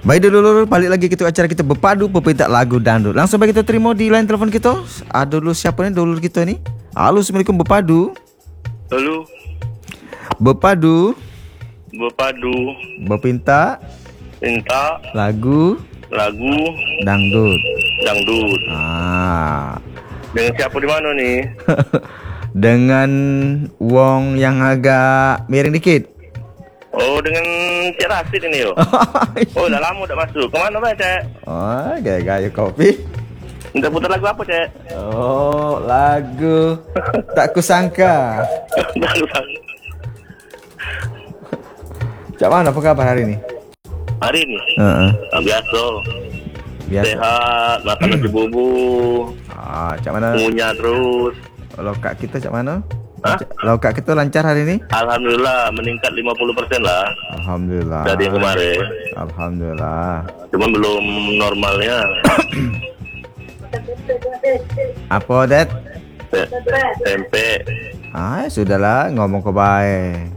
Baik dulu, balik lagi kita acara kita berpadu peminta lagu dangdut. Langsung baik kita terima di line telepon kita. Ada dulu siapa nih dulu kita nih? Halo, assalamualaikum berpadu. Halo. Berpadu. Berpinta. Minta lagu dangdut. Dengan siapa di mana nih? Dengan wong yang agak miring dikit. Oh, dengan Cik Rasid ini yo. Oh, udah lama udah masuk. Kemana Pak, Cek? Oh, gaya-gaya kopi. Minta putar lagu apa, Cek? Oh, lagu Tak Kusangka. Cak mana, apa kabar hari ini? Hari ini? Biasa. Sehat, makan nasi bubur. Cak mana? Ngunyah terus. Lokak kita cak mana? Lokak kita lancar hari ini? Alhamdulillah meningkat 50% lah. Alhamdulillah. Dari yang kemarin. Alhamdulillah. Cuma belum normalnya. Apa, Det? Tempe. Sudahlah, ngomong ke baik.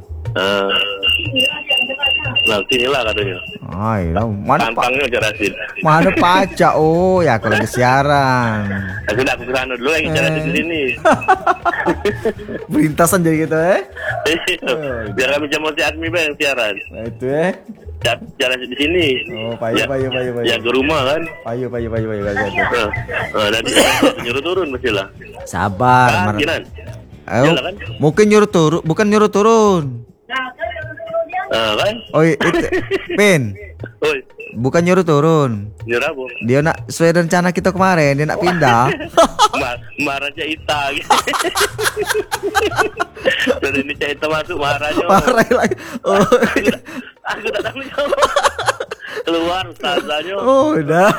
Nanti lah katanya. Mana Tampangnya jelasin. Mana pajak? Oh ya, kalau lagi siaran. Sudah aku kesana dulu yang jelasin di sini. Berintasan jadi gitu Biar kami jamu si Admi yang siaran. Nah, itu jelasin di sini. Oh, payu. Ya ke rumah kan. Payu. Nanti nyuruh turun mestilah. Sabar. Jalan kan? Mungkin nyuruh turun, bukan nyuruh turun. Kan? Oh, itu Pin. Oi. Bukan nyuruh turun. Nyuruh apa? Dia nak sesuai rencana kita kemarin, dia nak pindah. Marah Caita gitu. Sudah ini Caita masuk marahnya. Marah lagi. Oh. Aku tak tahu keluar ustazahnya. Oh, udah.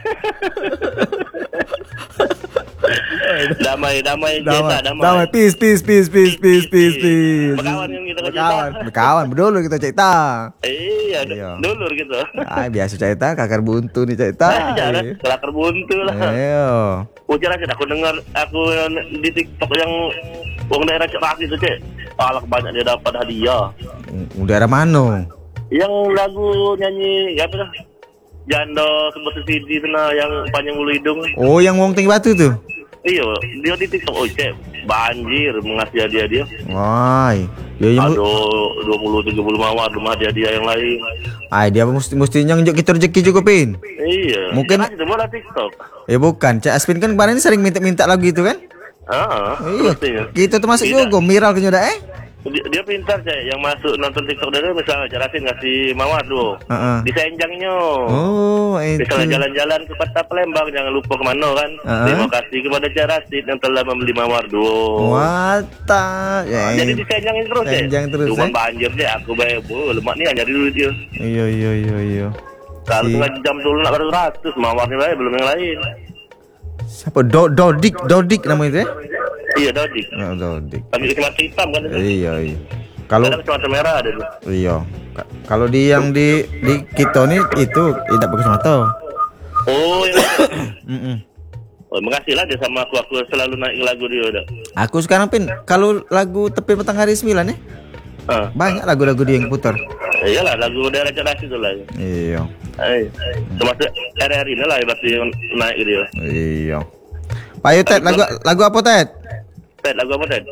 Damai. Peace. Berkawan yang kita Berkawan, berdulu kita cerita. Iya. Dulur gitu. Biasa cerita, kakar buntu nih cerita. Kakar buntu lah. Iya. Ujar aja, aku dengar di TikTok yang wong daerah Cerak itu, Cek. Alak banyak dia dapat hadiah. Daerah mana? Yang lagu nyanyi apa tuh? Jando sebut CD sana yang panjang bulu hidung. Oh, yang wong tinggi batu tuh. Iya, dia di TikTok. Oh, Cek, banjir mengasih hadiah dia. Wah, aduh 20-30 mawar rumah dia yang lain. Dia mesti nyonjok kita rezeki juga, Pin. Iya. Mungkin itu malah TikTok. Bukan, Cak Aspin kan kemarin sering minta lagu itu kan? Iya. Kita termasuk juga viral kan udah Dia pintar, Cek, yang masuk nonton TikTok dari misalnya jelasin ngasih mawar tuh. Disenjangnya. Oh, itu. Misalnya jalan-jalan ke Kota Palembang, jangan lupa kemana kan. Terima kasih kepada Jelasin yang telah membeli mawar duo. Wata. Jadi disenjangin terus, Cek. Cuma banjir deh, aku bayar lemak nih nyari dulu dia. Iya. Kalau setengah jam dulu nak 100 mawarnya bayar belum yang lain. Siapa? Dodik namanya itu ya? Iya, Dodik. Dodik. Tapi kacamata hitam kan? Iya. Kalau kacamata merah ada tuh. Iya. Kalau di yang di kita nih itu tidak pakai kacamata. Oh, iya. Oh, makasih lah dia sama aku selalu naik lagu dia udah. Aku sekarang Pin, kalau lagu Tepi Petang Hari 9 ya? Banyak lagu-lagu dia yang putar. Iyalah, lagu daerah cerdas itu lah. Iya. Termasuk RRI ini lah berarti naik dia. Iya. Payu Ted, lagu apa Ted? Lagu apa Ted?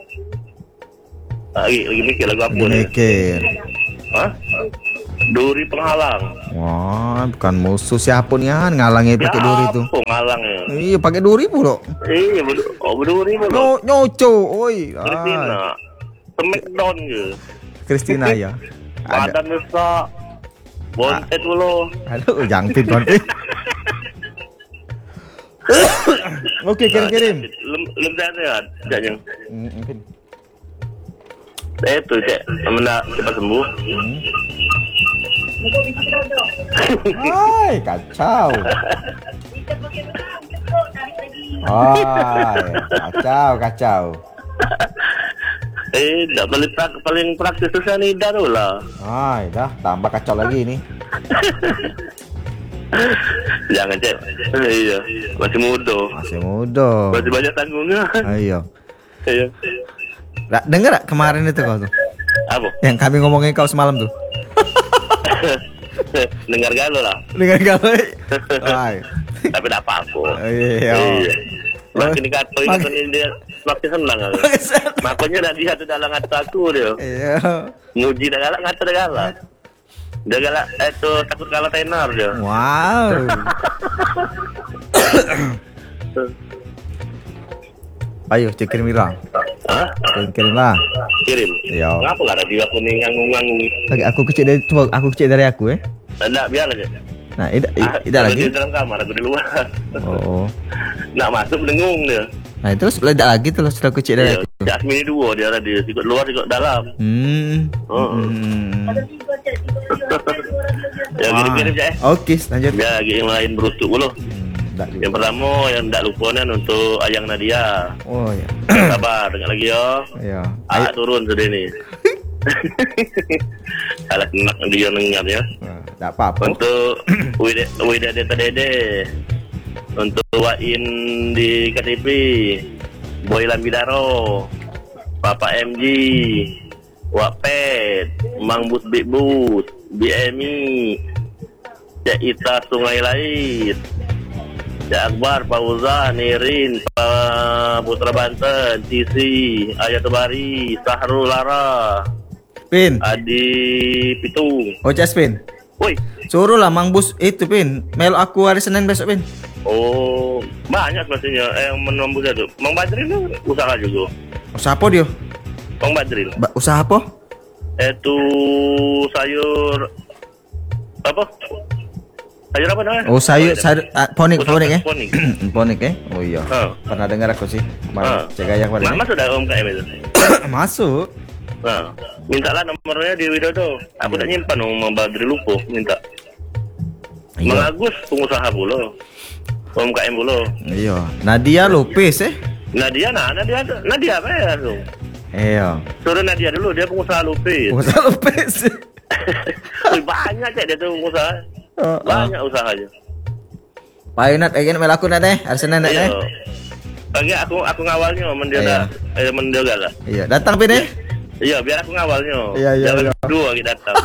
Lagi mikir lagu apa nih? Duri penghalang. Wah, bukan musuh siapa nih ngalangnya pakai duri itu. Ngalangnya. Iya, pakai duri pula. Iya, berduri pula. Nyoco, oi. Christina. Smackdown gitu. Christina ya. Badan besar. Bontet dulu. Aduh, jangpit bontet. Oke, kirim. Belum sehat, Caknya. Mungkin. Itu, Cak. Mana cepat sembuh. Hai, kacau. Kacau. Paling praktis susah nih dulu lah. Dah tambah kacau lagi ini. Jangan, Cek. Iya, masih muda. Masih banyak tanggungan. Iya. Iya. Dengar kemarin itu kau tuh? Apa? Yang kami ngomongin kau semalam tuh. Dengar galau lah. Dengan galau. Ai. Tapi tak apa-apa. Iya. Makin dikata ini dia semakin senang aku. Makanya dah dia tu dalam kata aku dia. Iya. Muji dah galak, ngata dah galak. Dia galak, takut kalah tenar dia. Wow. Ayo, cek kirim lah. Hah? Kirim lah. Kirim? Iya. Kenapa gak ada dia aku ni nganggung-nganggung? Oke, aku kecil dari coba aku kecil dari aku Enggak, biar aja. Nah, tidak lagi. Di dalam kamar, aku di luar. Oh. Nak masuk dengung dia. Nah, terus tidak lagi terus sudah kecil dari aku. Jasmine dua dia ada dia, sikut luar, sikut dalam. Ya, kirim-kirim je. Oke, lanjut. Biar lagi yang lain berutuk dulu. Yang pertama yang tak lupa kan untuk Ayang Nadia. Oh ya. Sabar, dengar lagi yo. Iya. Ayo turun sudah ni. Alah nak dia dengar ya. Tak apa-apa. Untuk Wida Deta Dede. Untuk Wain di KTP. Boy Lambidaro. Papa MG. Wapet. Mang Bus Big Bus. BMI. Cik Ita Sungai Lais. Cik Akbar, Fauzan, Nirin, Putra Banten, TC, Ayat Bari, Sahrul Lara, Pin. Adi Pitung. Oh, Jaspin. Woi. Suruh lah Mang Bus itu Pin. Melo aku hari Senin besok Pin. Oh, banyak sebenarnya yang menembus itu. Mang Badrin tu usaha juga. Usaha apa dia? Mang Badrin. Usaha apa? Itu sayur apa? Sayur apa namanya? Oh, sayur ponik Ponik. Ponik Oh iya. Pernah dengar aku sih. Kemarin cek aja kemarin. Masuk dah UMKM itu. Masuk. Nah, mintalah nomornya di Widodo. Aku dah nyimpan Mang Badri lupa minta. Mang Agus pengusaha pula. UMKM pula. Iya. Nadia Lopez Nadia apa ya tu? Iya. Suruh Nadia dulu, dia pengusaha Lopez. Pengusaha Lopez. Banyak cek dia tu pengusaha. Banyak usahanya. Pak Yunat, mel aku nak Arsenal nak Bagi aku ngawalnya mendia mendia lah. Iya, datang Pin Iya, biar aku ngawalnya. Iya. Dua kita datang.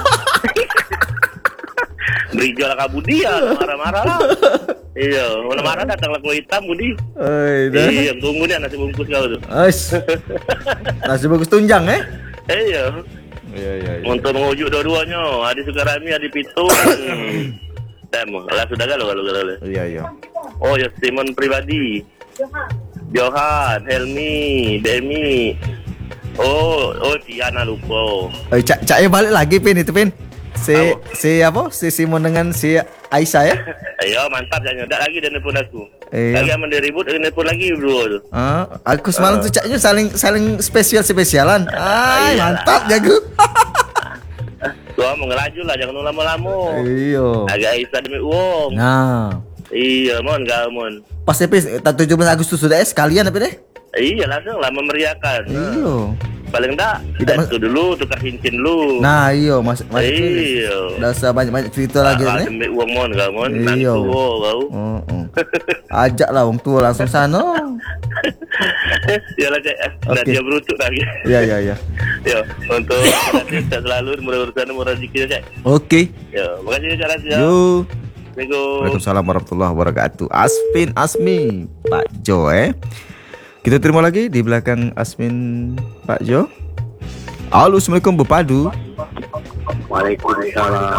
Berijo lah Kak Budi ya, marah-marah lah. Iya, marah datang lah kulit hitam Budi. Iya, tunggu dia nasi bungkus kau tu. Nasi bungkus tunjang Iya. Iya. Untuk mengujuk dua-duanya, Adi Sukarami, Adi Pitung. Temu, lah sudah kalau. Iya. Oh ya, Simon pribadi. Johan, Helmi, Demi. Oh, Tiana lupa. Caknya balik lagi Pin itu Pin. Si Simon dengan si Aisyah ya? Ayo mantap jangan tak lagi dia nelfon aku. Iya. Lagi aman dia ribut dia nelfon lagi berdua tu. Aku semalam tuh caknya saling spesialan. Mantap jago. Gua mau ngelaju lah jangan lama-lama. Iya. Agak Aisyah demi uang. Nah. Iya mon. Pas Pin 17 Agustus sudah sekalian apa deh? Iya langsung lah memeriahkan. Iya. Paling enggak itu dulu tukar cincin dulu. Nah iya iya. Dah usah banyak cerita lagi ni. Demi uang mon kau mon. Iya. Kau. Ajak lah orang tua langsung sana. Yalah cek. Dia berutuk lagi. Iya. Ya, untuk kita selalu murah-murah murah rezeki cek. Oke. Ya, makasih Cak Rasya. Yo. Assalamualaikum. Waalaikumsalam warahmatullahi wabarakatuh. Asmi Pak Jo Kita terima lagi di belakang Asmin Pak Jo. Halo, Assalamualaikum Berpadu. Waalaikumsalam.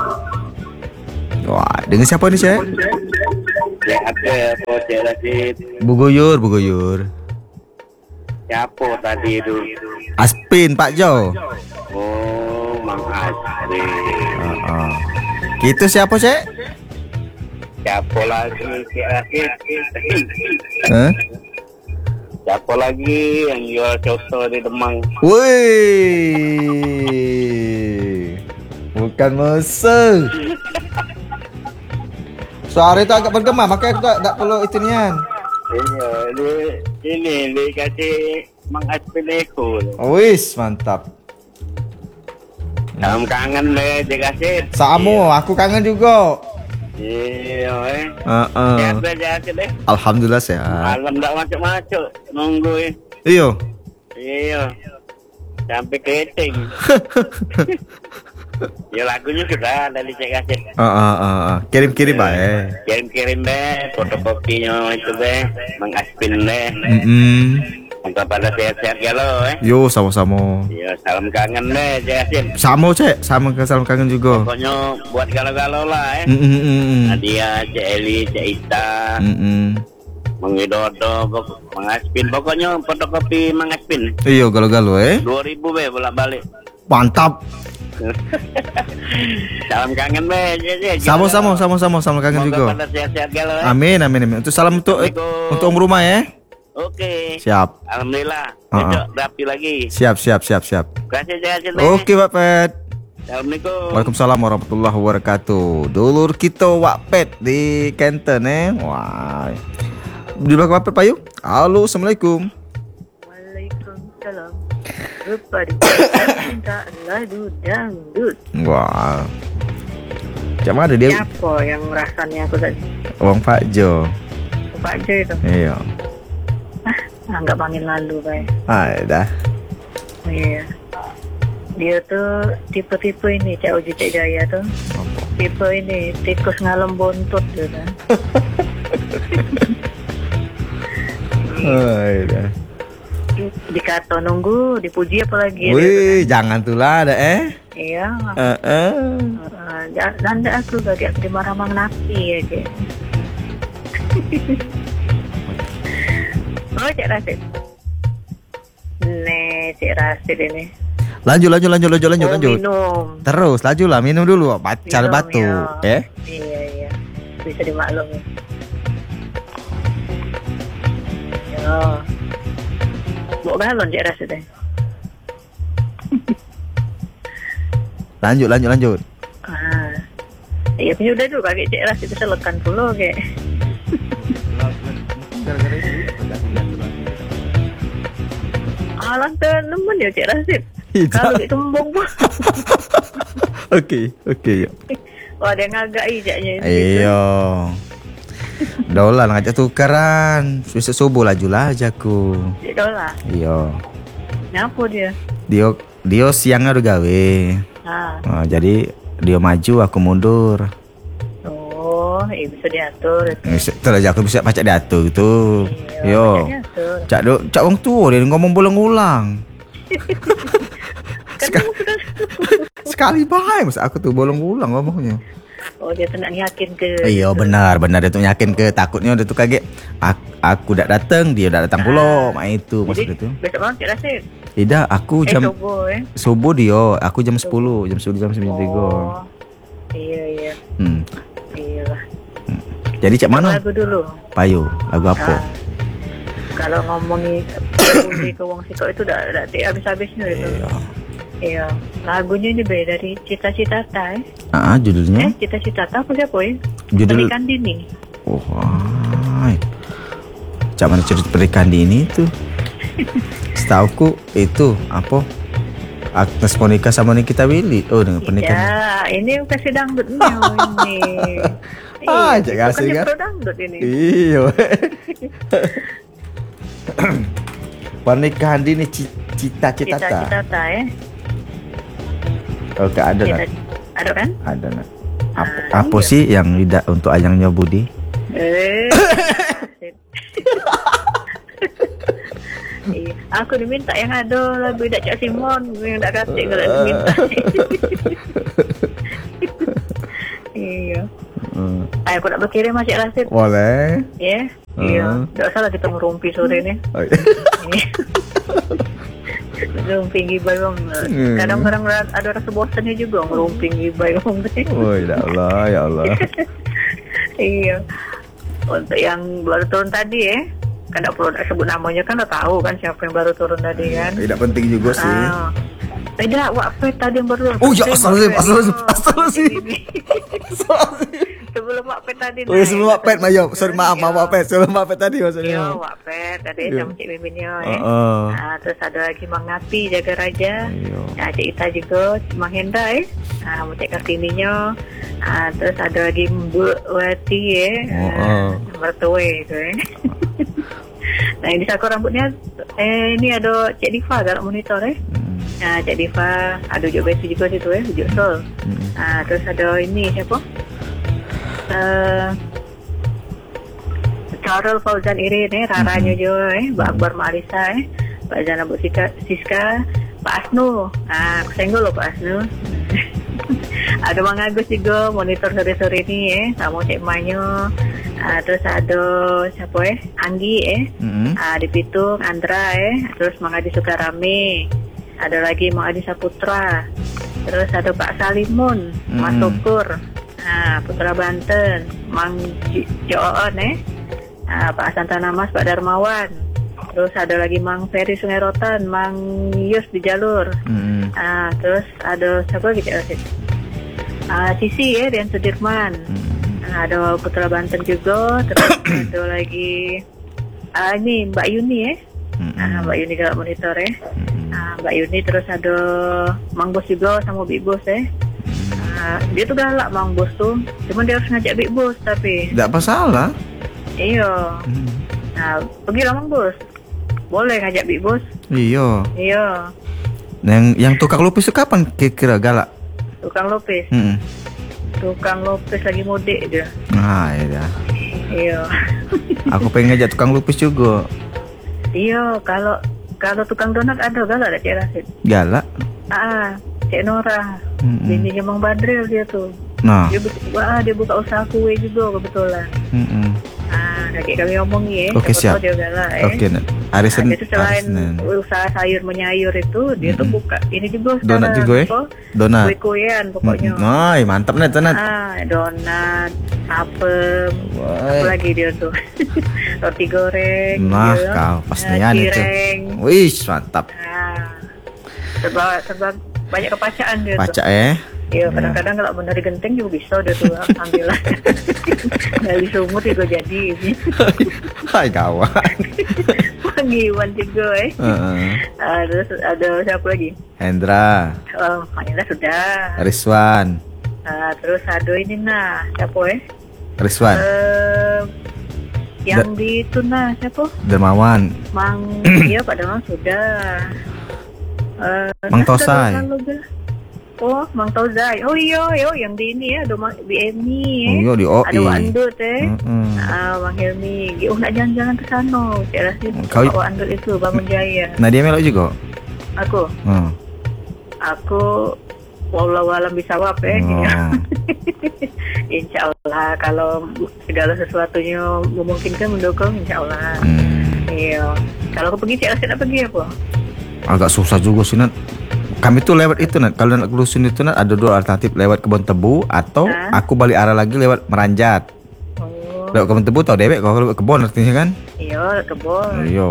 Wah, dengan siapa ni Cik? Ya apa Cik Rashid? Buguyur. Siapa tadi itu? Aspin Pak Jo. Oh, Mang Aspin. Kita siapa Cik? Siapa lagi Cik Rashid? Siapa lagi yang jual coto di Demang? Wih, bukan musuh. Suara itu agak bergema, makanya aku tak perlu itu nian. Iya, ini dikasih Mang Aspin ekor. Wis, mantap. Kamu kangen deh dikasih. Sama, aku kangen juga. Iya, Sehat aja deh. Alhamdulillah sehat. Malam tak macam-macam nunggu. Iya. Sampai keting. Ya lagunya sudah dari Cek Asin. Kirim-kirim bae. Kirim-kirim deh fotokopinya itu deh, Mang Aspin deh. Semoga pada sehat-sehat galau Yo sama-sama. Ya salam kangen deh Cek Asin. Sama Cek, salam kangen juga. Pokoknya buat galau-galau lah Nadia, Cek Eli, Cek Ita, Mang Widodo, Mang Aspin. Pokoknya fotokopi Mang Aspin. Iya galau-galau 2000 be bolak-balik. Mantap. Salam kangen be. Sama-sama salam kangen juga. Pada sehat-sehat galau Amin. Untuk salam untuk om rumah ya. Oke. Siap. Alhamdulillah. Besok rapi lagi. Siap. Kasih Cek Asin. Oke Pak Pet. Assalamualaikum. Waalaikumsalam warahmatullahi wabarakatuh. Dulur kita Wak Pet di Kenten Wah. Di belakang Wak Pet Payu. Halo, assalamualaikum. Waalaikumsalam. Kepada cinta lagu dangdut. Wah. Macam mana dia? Siapa yang rasanya aku tadi? Wong Pak Jo. Pak Jo itu. Iya. Nggak panggil lalu, Bay. Dah. Iya. Dia tuh tipe-tipe ini, Cak Uji Cak Jaya tuh. Tipe ini, tikus ngalem bontot tuh kan. Dah. Dikata nunggu, dipuji apalagi. Wih, jangan tuh lah ada Iya. Dan aku gak dimarah mang napi aja. Oh, Cik Rasid. Cik Rasid ini. Lanjut. Minum. Terus laju lah, minum dulu. Bacal batu. Ya. Iya. Bisa dimaklumi. Yo. Mau galon Cik Rasid deh. Lanjut. Iya punya udah dulu kakek Cik Rasid itu selekan pula kayak. Alang temen ya Cik Rasid. Kalau gitu kembung pun. Oke. Wah dia ngagai jaknya. Iya. Dolar ngajak tukaran. Besok subuh laju lah ajaku. Dolar. Iya. Nyapa dia? Dia siangnya udah gawe. Jadi dia maju aku mundur. Oh, bisa diatur. Terus aku bisa baca diatur gitu. Yo. Cak wong tua dia ngomong bolong-ulang. Sekali bae masa aku tuh bolong-ulang ngomongnya. Oh dia nak yakin ke. Iya benar dia tuh yakin ke, takutnya dia tuh kaget aku udah datang dia udah datang pula. Itu maksud itu. Besok malam Cik Rasid. Tidak, aku jam subuh dia, aku jam 10, jam 9 Oh. Iya. Iyalah. Jadi cak mana? Lagu dulu. Payu, lagu apa? Kalau ngomongin ke wong siko itu udah habis-habisnya itu. Iya. Lagunya ini beda dari Cita-Cita Ta. Judulnya? Cita-Cita Ta apa siapa ya? Judul Pernikahan Dini. Oh, cak mana cerita pernikahan Dini itu? Setauku itu apa? Agnes Monica sama Nikita Willy. Oh, dengan pernikahan. Ya, ini kasih dangdutnya ini. Cak kasih kan? Dangdut ini. Iya. Pernikahan Dini Cita-Cita Ta. Cita-Cita ya. Oke, ada nak. Ada kan? Ada nak. Apa sih yang tidak untuk ayangnya Budi? Aku diminta yang ada lagu Cak Simon yang tak kasih kalau diminta. Iya. Ayo aku nak berkirim Cik Rasid. Boleh. Ya. Iya. Tak salah kita ngerumpi sore ni. Ngerumpi gibai bang. Kadang-kadang ada rasa bosannya juga ngerumpi gibai bang. Oh ya Allah. Iya. Untuk yang baru turun tadi kan tak perlu nak sebut namanya kan dah tahu kan siapa yang baru turun tadi kan. Tidak penting juga sih. Tidak, Wak Pet tadi yang baru. Oh ya, astagfirullahaladzim. Sebelum Wak Pet tadi. Oh ya, sebelum Wak Pet, sorry maaf Wak Pet. Sebelum Wak Pet tadi maksudnya. Iya, Wak Pet tadi sama Cik Miminnya. Terus ada lagi Mang Napi, Jaga Raja. Cik Ita juga, Mang Hendra Cik Kartininya. Terus ada lagi Mbak Wati mertua itu Nah ini saku rambutnya ini ada Cik Diva dalam monitor Cik Diva, ada Ujuk Besi juga situ Ujuk Sol. Terus ada ini siapa? Carol Fauzan Irin Raranya juga Mbak Akbar Marisa Mbak Zana Bu Siska, Pak Asnu. Aku senggol loh Pak Asnu. Ada Mang Agus juga monitor sore-sore ini sama Cik Manyo. Terus ada siapa Anggi di Pitung, Andra terus Mang Adi Sukarame. Ada lagi Mang Adi Saputra. Terus ada Pak Salimun, Mas Tukur, Putra Banten, Mang Joon Pak Santana Mas, Pak Darmawan. Terus ada lagi Mang Ferry Sungai Rotan, Mang Yus di Jalur. Terus ada siapa lagi Sisi Rian Sudirman. Ada Putra Banten juga. Terus ada lagi ini Mbak Yuni Mbak Yuni galak monitor Mbak Yuni. Terus ada Mang Bos juga sama Big Bos dia tuh galak Mang Bos tuh, cuma dia harus ngajak Big Bos tapi Tidak masalah. Iya. Pergilah Mang Bos. Boleh ngajak Big Bos. Iya. Iya. Yang tukang lupis itu kapan kira-kira galak? Tukang lupis. Tukang lupis lagi mudik dia. Iya. Iya. Aku pengen ngajak tukang lupis juga. Iya, kalau tukang donat ada galak Cik Rasid. Galak? Cik Nora. Bininya Mang Badril dia tuh. Nah. Dia buka usaha kue juga kebetulan. Kakek kami ngomongin Oke, siap. Dia galak Oke, hari Senin. Itu selain usaha sayur menyayur itu, dia tuh buka ini juga donat juga donat. Kue-kuean pokoknya. Mantap nih donat. Donat, apem, apa lagi dia tuh. Roti goreng. Kau pastinya itu. Wih, mantap. Serba banyak kepacaan dia Paca tuh. Iya, kadang-kadang kalau bener genteng juga bisa udah tuh ambil lah. Dari sumut juga jadi. Hai kawan. Panggiwan juga terus ada siapa lagi? Hendra. Hendra sudah. Rizwan. Terus ada ini siapa Rizwan. Yang di itu siapa? Dermawan. Iya Pak Dermawan sudah. Mang Tosai. Mang Tauzai. Iya, yang di ini ada BMI. Iya, di OI. Ada Wandut Mang Helmi. Nak jalan-jalan ke sana. Saya rasa kau Wandut itu Bangun Jaya. Nadia melok juga? Aku. Aku wallahu alam bisawab Insya Allah kalau segala sesuatunya memungkinkan mendukung, insya Allah. Iya. Kalau aku pergi, saya rasa nak pergi apa? Agak susah juga sih Nat. Kami tuh lewat itu Nat. Kalau nak ke dusun itu Nat, ada dua alternatif, lewat Kebon Tebu atau aku balik arah lagi lewat Meranjat. Lewat Kebon Tebu tau dewek kalau lewat kebon artinya kan? Iya, kebon. Iya.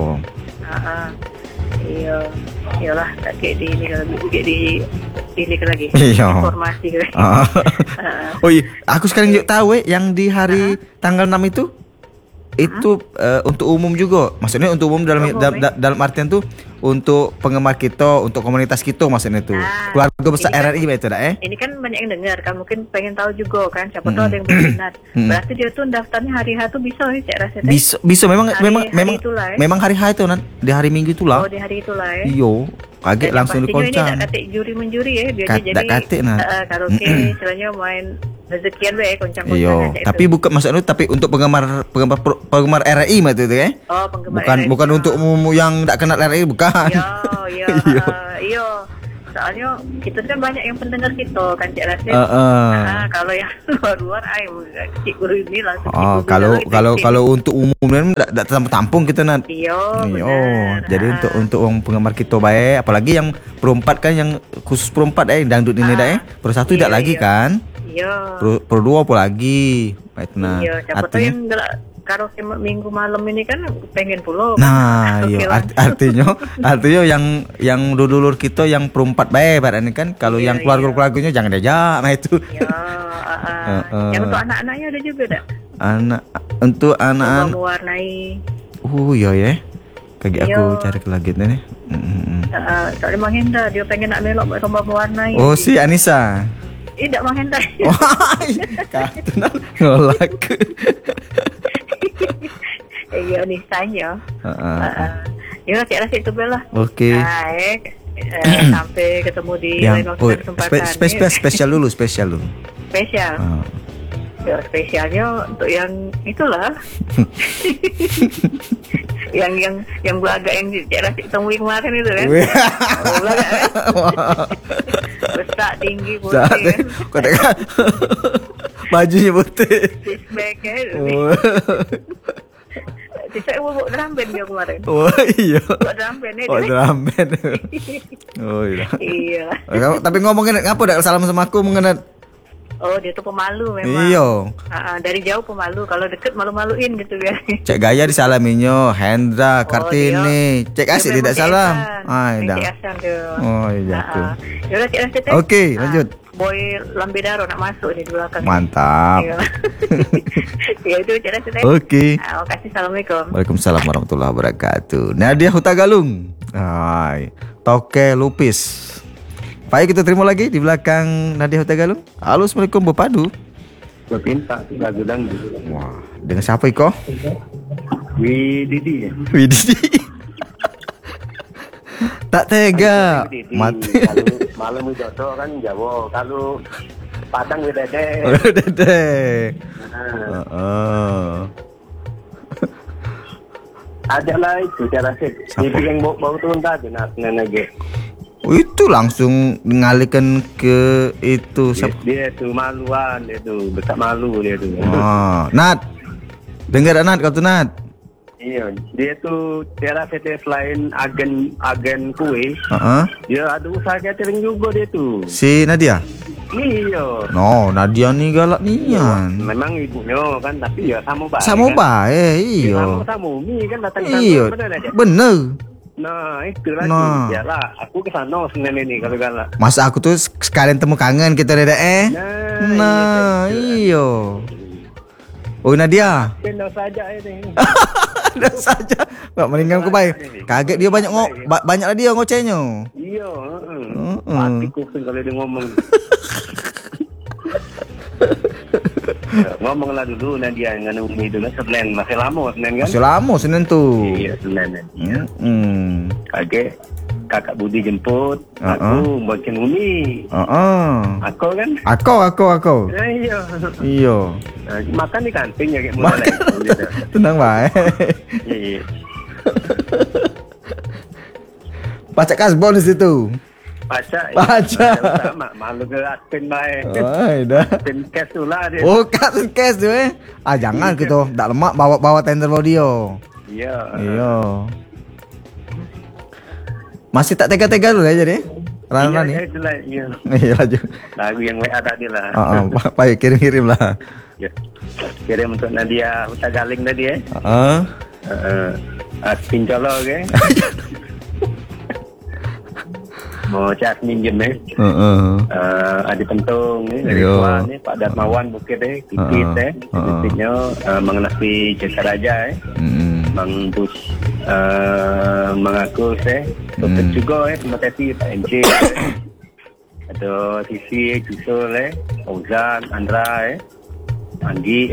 Iya. Iyalah, tak kayak di ini lagi. Iya. Informasi lagi. Oh iya, aku sekarang juga tahu yang di hari tanggal 6 itu untuk umum juga. Maksudnya untuk umum dalam artian tuh untuk penggemar kita, untuk komunitas kita maksudnya tuh. Keluarga besar RRI itu Ini kan banyak yang dengar, kan mungkin pengen tahu juga kan, siapa tahu ada yang berminat. Berarti dia tuh daftarnya hari H tuh bisa Cik rasa. Bisa memang hari H itu di hari Minggu itulah. Oh, di hari itulah Iyo, kaget langsung dikoncang. Ini tak katik juri menjuri biasanya jadi. Katik karaoke istilahnya main rezekian koncang-koncang. Iya, tapi bukan maksudnya tapi untuk penggemar RRI itu ya. Oh, penggemar bukan untuk umum yang tak kenal RRI bukan. Iya. Soalnya kita kan banyak yang pendengar kita kan Cik Rasid. Kalau yang luar-luar Cik Guru ini langsung. Kalau untuk umum tak tampung kita Nat. Iya. Jadi untuk penggemar kita baik, apalagi yang perempat kan, yang khusus perempat dangdut ini per satu tidak lagi kan. Iya. Per dua apa lagi? Iya, siapa tahu yang karaoke minggu malam ini kan pengen pulau. Iya. Artinya yang dulur kita yang perempat baik ini kan. Kalau yang keluarga-keluarganya jangan diajak. Itu. Iya. Yang untuk anak-anaknya ada juga tak? Untuk anak-anak. Mewarnai. Iya ya. Kaki aku cari lagi nih. Soalnya Mang Hendra dia pengen nak melok lomba mewarnai. Oh, si Anissa. Tidak Mang Hendra. Katunan ngolak. Iya Nisanya. Ya Cik Rasid itu belah. Oke. sampai ketemu di lain waktu dan kesempatan. Spesial dulu. Spesial. Ya, spesialnya untuk yang itulah. yang belaga yang Cik temui kemarin itu kan. Belaga kan. Besar tinggi putih. Kan. Bajunya putih. Six-pack kan. Saya mau bawa drum band dia kemarin. Oh iya. Bawa drum band Oh drum band. Oh iya. Iya. Tapi ngomongin ngapa udah salam sama aku mengenai. Oh dia tuh pemalu memang. Iya. Dari jauh pemalu, kalau deket malu-maluin gitu ya. Cek Gaya disalaminya, Hendra, Kartini, Cek Asik tidak salam. Cek Asan tuh. Oh iya tuh. Yaudah Cik Asan. Oke, lanjut. Boy Lambedaro nak masuk di belakang. Mantap. Ya itu Cik Asan. Oke. Makasih, assalamualaikum. Waalaikumsalam warahmatullahi wabarakatuh. Nadia Hutagalung. Toke Lupis. Baik, kita terima lagi di belakang Nadia Hutagalung. Halo, assalamualaikum Bu Padu. Berpinta lagu dangdut. Wah, dengan siapa Iko? Wididi. Tak tega. Mati. Kalau malam Widodo kan Jawa, kalau Padang Widede. Widede. Ada lah itu cara sih. Jadi yang bau turun tadi nenek. Itu langsung ngalihkan ke itu. Dia tuh maluan, dia tuh besar malu dia tuh. Nat, dengar Nat kau tuh Nat. Iya, dia tuh cara PT selain agen kue. Dia ada usaha catering juga dia tuh. Si Nadia. Iya. No, Nadia nih galak nian. Memang ibunya kan, tapi ya sama baik. Sama baik, iya. Sama Umi kan datang iya. Bener. Nah, itu lagi. Yalah, aku ke sana Senin ini kalau galak. Masa aku tuh sekalian temu kangen kita Dede. Nah, iyo. Oh Nadia. Pindah saja ini. Pindah saja. Enggak meninggal ku baik. Kaget dia banyak lah dia ngocehnya. Iya, mati kuping kalau dia ngomong. Ngomonglah dulu Nadia dengan Umi dulu Senin, masih lama Senin kan? Masih lama Senin tuh. Iya Senin. Kaget kakak Budi jemput, aku bikin Umi. Aku kan? Aku. Iya. Makan di kantin ya kayak mulai. Tenang baik. Iya. Baca kasbon di situ. Baca. Sama malu ke admin baik. Dah. Admin cash tu lah dia. Oh, cash tu jangan gitu. Tak lemak bawa tender audio. Iya. Masih tak tega-tega dulu aja deh. Rana nih. Iya laju. Lagu yang WA tadi lah. Baik, kirim lah. Ya. Kirim untuk Nadia Hutagaling tadi ya. Admin colok ke. Mau chat minjem Adi Pentung dari Tuan Pak Darmawan Bukit Kikit Titiknya mengenai Jasa Raja Mang Bus mengaku Dokter juga terima kasih Pak MC ada Sisi Jusul Fauzan Andra Andi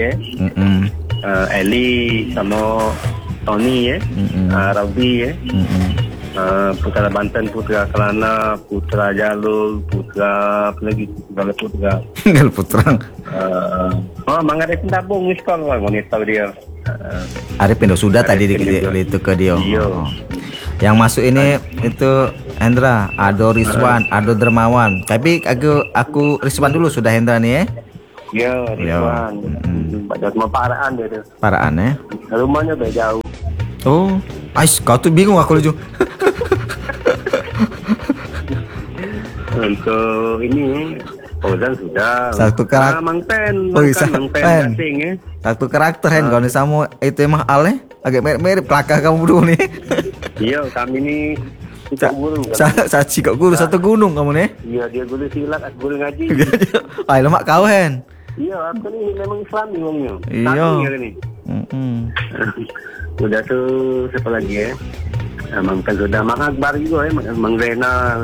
Eli sama Tony Raudi Putra Banten, Putra Kelana, Putra Jalul, Putra apa lagi? Gal Putra. Mang ada tabung miskol lah, wanita dia. Ada pindah sudah tadi itu ke dia. Yang masuk ini itu Hendra, Ado Rizwan, Ado Dermawan. Tapi aku Rizwan dulu sudah Hendra nih Iya, Rizwan. Pada semua paraan dia tuh. Paraan Rumahnya udah jauh. Oh, kau tuh bingung aku lucu. Untuk ini Fauzan sudah. Satu karakter. Mang Pen gasing Satu karakter kalau sama itu emang agak mirip kelakar kamu berdua nih. Iya, kami ini guru. Cikok guru satu gunung kamu nih. Iya, dia guru silat, aku guru ngaji. Lemak kau Hen. Iya, aku ini memang Islami ngomongnya. Iya. Udah tuh siapa lagi ya? Mang Pen sudah, Mang Akbar juga Mang Renal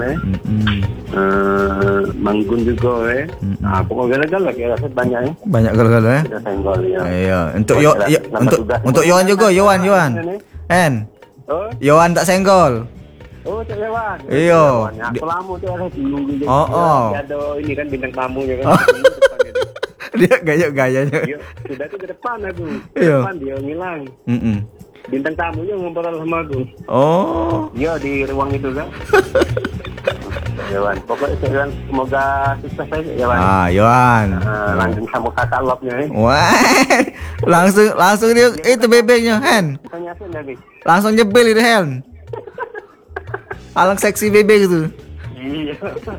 Mang Gun juga pokoknya gagal lagi rasa banyak Banyak gagal Sudah senggol ya. Iya. Untuk Yohan juga, Yohan. Yohan tak senggol. Oh, Cik Lewan. Iyo. Aku lama tu ada tunggu dia. Dia ada ini kan bintang tamu je kan. Dia gaya-gayanya. Sudah tu ke depan aku. Iyo. Depan dia ngilang. Bintang tamunya ngobrol sama aku. Oh. Iya di ruang itu kan. Yawan, pokoknya Yawan semoga sukses aja Yawan. Yawan. Langsung sama katalognya. Wah. Langsung dia itu bebeknya, Hen. Langsung jebel itu, Hen. Alang seksi bebek itu. Iya.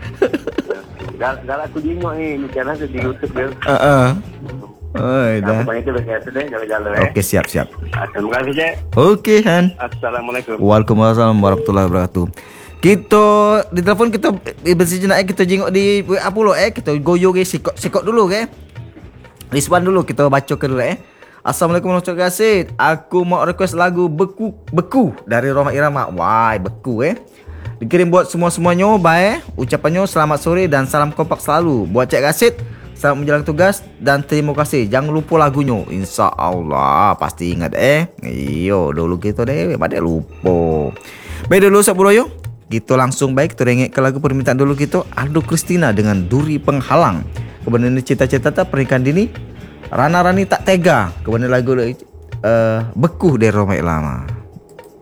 Galak aku jingok ni, karena di YouTube dia. Dah. Banyak tu begitu deh, jalan-jalan. Oke, siap. Terima kasih, Cik. Oke, Han. Assalamualaikum. Waalaikumsalam warahmatullahi wabarakatuh. Kita di telefon kita bersih jenak kita jengok di WA pula kita goyo ke sikok dulu ke. Respon dulu kita baca ke dulu Assalamualaikum warahmatullahi wabarakatuh. Aku mau request lagu Beku dari Rhoma Irama. Wah, Beku Dikirim buat semua-semuanya ucapannya selamat sore dan salam kompak selalu. Buat Cik Rasid, selamat menjalankan tugas dan terima kasih. Jangan lupa lagunya. InsyaAllah pasti ingat Iyo dulu kita deh, pada lupa. Baik dulu Sob Buroyo. Kita langsung kita rengek ke lagu permintaan dulu kita Aldo Christina dengan Duri Penghalang. Kemudian cita-cita pernikahan dini Rana Rani Tak Tega. Kemudian lagu Beku dari Rhoma Irama.